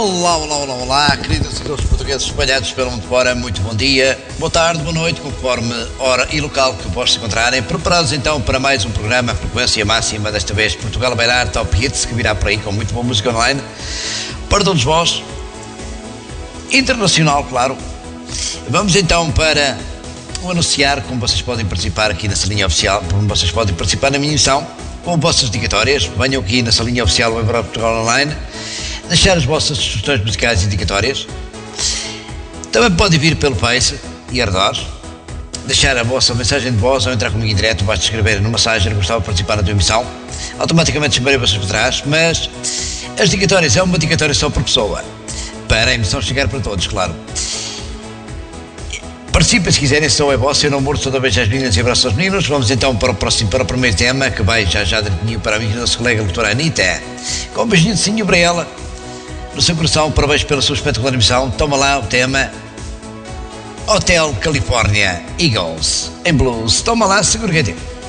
Olá, olá, olá, olá, queridos e queridos portugueses espalhados pelo mundo fora, muito bom dia, boa tarde, boa noite, conforme hora e local que vos encontrarem. Preparados então para mais um programa, frequência máxima, desta vez Portugal a Bailar, Top Hits, que virá por aí com muito boa música online, para todos vós, internacional, claro. Vamos então para anunciar como vocês podem participar aqui na salinha oficial, como vocês podem participar na minha emissão, com vossas dedicatórias. Venham aqui na salinha oficial do Portugal Online, deixar as vossas sugestões musicais e dedicatórias. Também podem vir pelo Face e Ardós, deixar a vossa mensagem de voz ou entrar comigo em direto. Basta escrever numa mensagem: gostava de participar na tua emissão, automaticamente chamarei vocês para trás. Mas as dedicatórias é uma dedicatória só por pessoa, para a emissão chegar para todos, claro. Participem se quiserem, se não é vosso, eu não morro, toda vez às meninas e abraço aos meninos. Vamos então para o primeiro tema, que vai já direitinho para a minha nossa colega doutora Anitta, com um beijinho de para ela, no seu coração. Parabéns pela sua espetacular emissão. Toma lá o tema Hotel California Eagles em blues. Toma lá, segura que é teu.